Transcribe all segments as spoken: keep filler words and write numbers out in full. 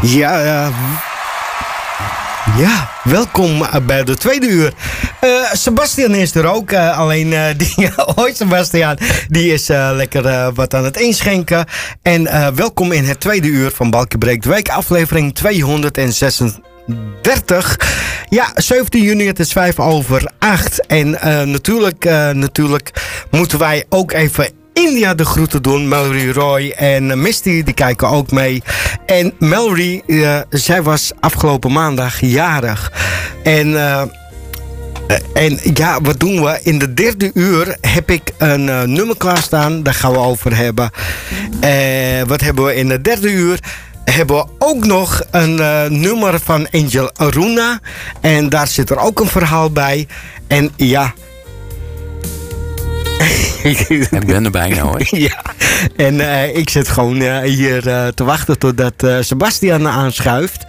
Ja, uh, ja, welkom bij de tweede uur. Uh, Sebastian is er ook, uh, alleen uh, die, hoi Sebastian, die is uh, lekker uh, wat aan het inschenken. En uh, welkom in het tweede uur van Balkje Breekt de Week, aflevering tweehonderdzesendertig. Ja, zeventien juni, het is vijf over acht. En uh, natuurlijk, uh, natuurlijk moeten wij ook even India de groeten doen. Mallory Roy en Misty, die kijken ook mee. En Mallory, uh, zij was afgelopen maandag jarig. En, uh, en ja, wat doen we? In de derde uur heb ik een uh, nummer klaarstaan. Daar gaan we over hebben. Uh, wat hebben we in de derde uur? Hebben we ook nog een uh, nummer van Angel Aruna. En daar zit er ook een verhaal bij. En ja... Ik ben er bijna hoor. Ja, en uh, ik zit gewoon uh, hier uh, te wachten totdat uh, Sebastian aanschuift.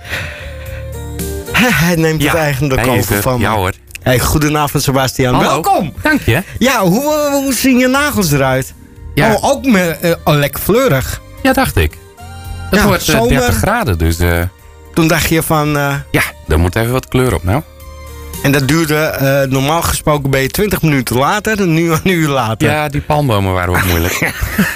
Hij neemt ja, het eigenlijk over van me. Ja hoor. Hey, goedenavond Sebastian. Hallo. Welkom. Dank je. Ja, hoe, hoe zien je nagels eruit? Ja. Oh, ook met, uh, oh, lekker fleurig. Ja, dacht ik. Het ja, wordt uh, zomer. dertig graden, dus... Uh... Toen dacht je van... Uh, ja, er moet even wat kleur op nou. En dat duurde, uh, normaal gesproken ben je twintig minuten later, nu een uur later. Ja, die palmbomen waren ook moeilijk.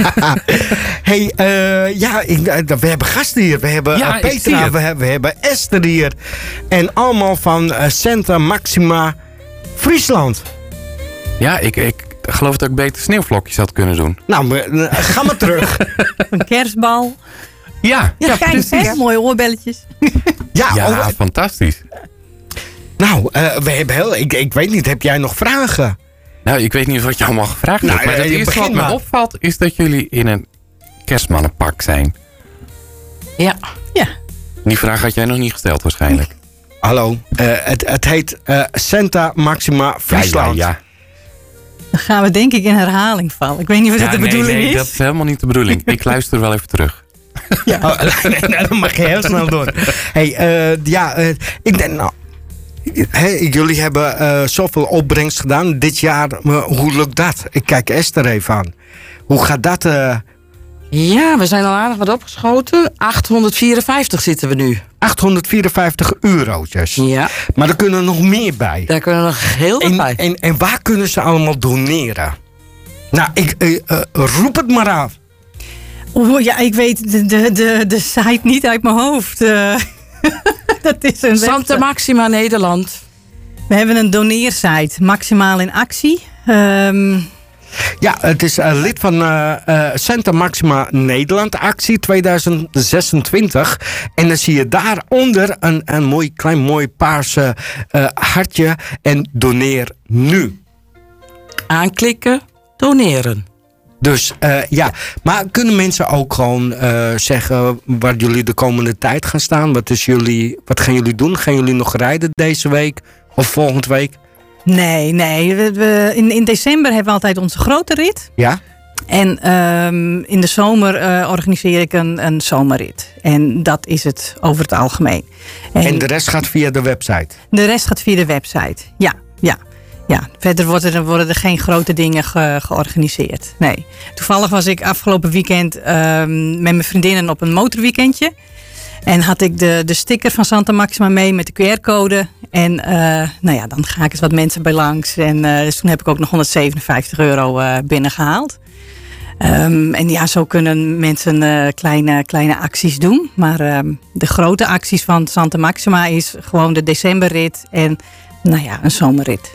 hey, uh, ja, ik, we hebben gasten hier. We hebben ja, uh, Petra, we hebben, we hebben Esther hier. En allemaal van uh, Santa Maxima, Friesland. Ja, ik, ik geloof dat ik beter sneeuwvlokjes had kunnen doen. Nou, uh, ga maar terug. Een kerstbal. Ja, ja, ja kijk, precies. hè? Mooie oorbelletjes. Ja, ja oh, fantastisch. Nou, uh, we hebben heel, ik, ik weet niet, heb jij nog vragen? Nou, ik weet niet wat je allemaal gevraagd nou, hebt. Maar het eerste wat maar. me opvalt is dat jullie in een kerstmannenpak zijn. Ja. ja. Die vraag had jij nog niet gesteld waarschijnlijk. Hallo, uh, het, het heet uh, Santa Maxima Friesland. Ja, ja, ja. Dan gaan we denk ik in herhaling vallen. Ik weet niet of ja, dat de nee, bedoeling nee, is. dat is helemaal niet de bedoeling. Ik luister wel even terug. Ja. Oh, nee, nee, dat mag je heel snel doen. Hey, uh, ja, uh, ik denk nou... Hey, jullie hebben uh, zoveel opbrengst gedaan dit jaar. Uh, hoe lukt dat? Ik kijk Esther even aan. Hoe gaat dat? Uh... Ja, we zijn al aardig wat opgeschoten. achthonderdvierenvijftig zitten we nu. achthonderdvierenvijftig eurotjes. Ja. Maar er kunnen nog meer bij. Daar kunnen we nog heel wat en, bij. En, en waar kunnen ze allemaal doneren? Nou, ik, uh, uh, roep het maar af. Oh, ja, ik weet de, de, de, de site niet uit mijn hoofd. Uh, dat is een Santa website. Maxima Nederland. We hebben een doneersite, Maximaal in Actie. Um, Ja, het is uh, lid van uh, uh, Santa Maxima Nederland actie tweeduizend zesentwintig. En dan zie je daaronder een, een mooi klein mooi paarse uh, hartje. En doneer nu. Aanklikken, doneren. Dus uh, ja, maar kunnen mensen ook gewoon uh, zeggen waar jullie de komende tijd gaan staan? Wat, is jullie, wat gaan jullie doen? Gaan jullie nog rijden deze week of volgende week? nee, nee. We, we, in, in december hebben we altijd onze grote rit. Ja? En um, in de zomer uh, organiseer ik een, een zomerrit. En dat is het over het algemeen. En, en de rest gaat via de website? De rest gaat via de website, ja. ja. Ja, verder worden er, worden er geen grote dingen ge, georganiseerd. Nee. Toevallig was ik afgelopen weekend um, met mijn vriendinnen op een motorweekendje. En had ik de, de sticker van Santa Maxima mee met de Q R-code. En uh, nou ja, dan ga ik eens wat mensen bij langs. En uh, dus toen heb ik ook nog honderdzevenenvijftig euro uh, binnengehaald. Um, en ja, zo kunnen mensen uh, kleine, kleine acties doen. Maar um, de grote acties van Santa Maxima is gewoon de decemberrit en nou ja, een zomerrit.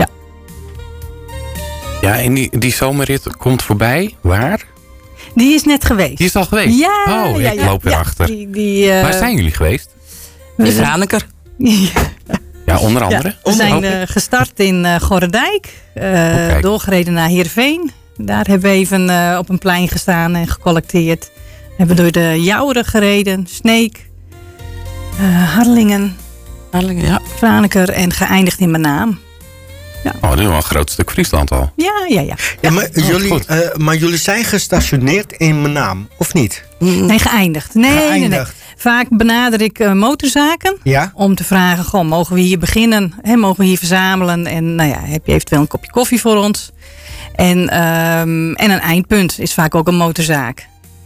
Ja, en die, die zomerrit komt voorbij. Waar? Die is net geweest. Die is al geweest? Ja, oh, ja, ik ja, loop weer ja, achter. Die, die, uh, Waar zijn jullie geweest? In Franeker. Ja. Ja, onder andere. Ja, we zijn uh, gestart in uh, Gorredijk. Uh, okay. Doorgereden naar Heerenveen. Daar hebben we even uh, op een plein gestaan en gecollecteerd. We hebben door de Jouweren gereden. Sneek. Uh, Harlingen. Harlingen, ja. Franeker en geëindigd in Benaam. Ja. Oh, dat is wel een groot stuk Friesland al. Ja, ja, ja. ja maar, oh, jullie, uh, maar jullie zijn gestationeerd in Benaam, of niet? Nee, geëindigd. Nee, geëindigd. nee, nee. Vaak benader ik uh, motorzaken. Ja? Om te vragen, goh, mogen we hier beginnen? Hè, mogen we hier verzamelen? En nou ja, heb je eventueel een kopje koffie voor ons? En, um, en een eindpunt is vaak ook een motorzaak.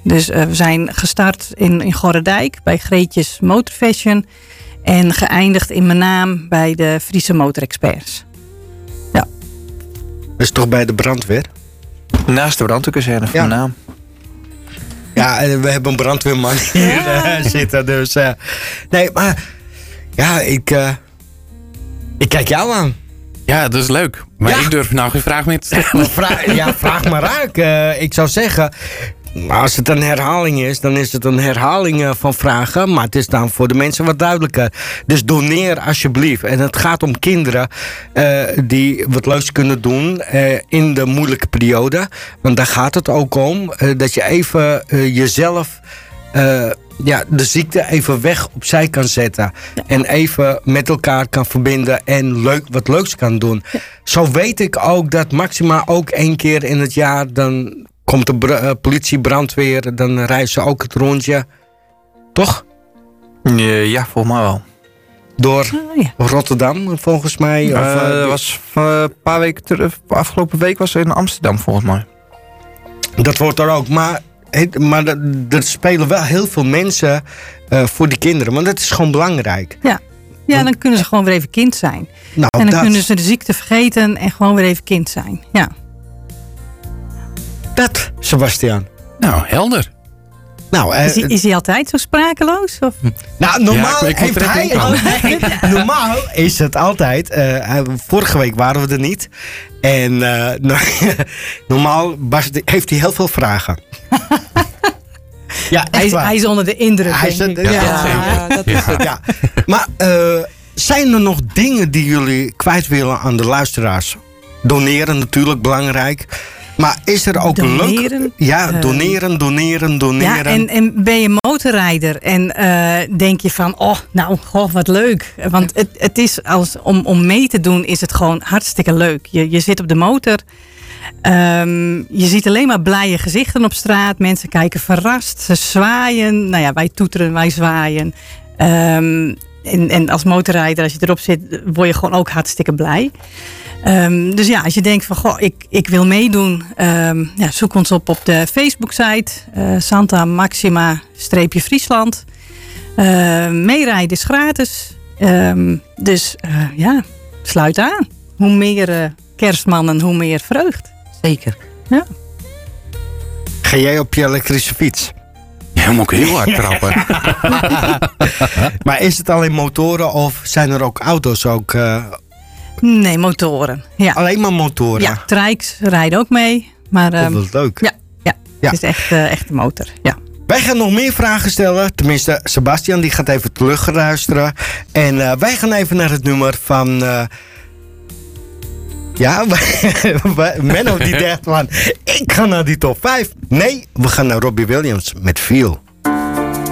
Dus uh, we zijn gestart in, in Gorredijk bij Greetjes Motor Fashion. En geëindigd in mijn naam bij de Friese Motorexperts. Ja. Dat is toch bij de brandweer? Naast de brandweerkazerne van Ja. mijn naam. Ja, en we hebben een brandweerman hier Ja. uh, zitten. Dus uh, nee, maar ja, ik, uh, ik kijk jou aan. Ja, dat is leuk. Maar Ja. ik durf nou geen vraag meer te stellen. Vraag, ja, vraag maar raak. Uh, ik zou zeggen, als het een herhaling is, dan is het een herhaling uh, van vragen. Maar het is dan voor de mensen wat duidelijker. Dus doneer alsjeblieft. En het gaat om kinderen uh, die wat leuks kunnen doen uh, in de moeilijke periode. Want daar gaat het ook om. Uh, dat je even uh, jezelf... Uh, ja, de ziekte even weg opzij kan zetten. Ja. En even met elkaar kan verbinden en leuk, wat leuks kan doen. Ja. Zo weet ik ook dat Maxima ook één keer in het jaar... dan komt de br- uh, politie, brandweer, dan rijden ze ook het rondje. Toch? Ja, ja volgens mij wel. Door Oh, ja. Rotterdam, volgens mij. Uh, of, uh, dat was uh, een paar weken terug. Afgelopen week was het in Amsterdam volgens mij. Dat wordt er ook. Maar... Maar er spelen wel heel veel mensen uh, voor die kinderen. Want dat is gewoon belangrijk. Ja. ja, dan kunnen ze gewoon weer even kind zijn. Nou, en dan dat, kunnen ze de ziekte vergeten en gewoon weer even kind zijn. Ja. Dat, Sebastian. Nou, helder. Nou, uh, Is hij, is hij altijd zo sprakeloos? Of? Nou, normaal, Ja, ik- ik moet heeft er hij, even al- normaal is het altijd. Uh, hij- vorige week waren we er niet. En uh, no- normaal was het- heeft hij heel veel vragen. Ja, Hij echt is, waar. hij is onder de indruk. Hij is denk een- ik. ja, ja. dat is het. Ja. Maar uh, zijn er nog dingen die jullie kwijt willen aan de luisteraars? Doneren natuurlijk belangrijk. Maar is er ook Doneren? leuk... Ja, Uh, doneren, doneren, doneren. Ja, en, en ben je motorrijder en uh, denk je van, oh, nou, goh, wat leuk. Want het, het is als, om, om mee te doen is het gewoon hartstikke leuk. Je, je zit op de motor, um, je ziet alleen maar blije gezichten op straat. Mensen kijken verrast, ze zwaaien. Nou ja, wij toeteren, wij zwaaien. Um, en, en als motorrijder, als je erop zit, word je gewoon ook hartstikke blij. Um, dus ja, als je denkt van, goh, ik, ik wil meedoen, um, ja, zoek ons op op de Facebook-site uh, Santa Maxima-Friesland. Uh, meerijden is gratis. Um, dus uh, ja, sluit aan. Hoe meer uh, kerstmannen, hoe meer vreugd. Zeker. Ja. Ga jij op je elektrische fiets? Ja, moet ik heel hard trappen. Maar is het alleen motoren of zijn er ook auto's ook? Uh, Nee, motoren. Ja, alleen maar motoren? ja trikes rijden ook mee. Maar Oh, um, dat is leuk. ja, ja, Ja. het is echt, uh, echt een motor. Ja. Wij gaan nog meer vragen stellen. Tenminste, Sebastian die gaat even terugluisteren. En uh, wij gaan even naar het nummer van... Uh, ja, Menno die dacht van... Ik ga naar die top vijf. Nee, we gaan naar Robbie Williams met Feel.